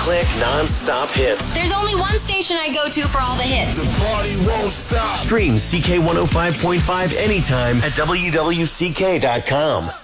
Point-and-click non-stop hits. There's only one station I go to for all the hits. The party won't stop. Stream CK105.5 anytime at WWCK.com.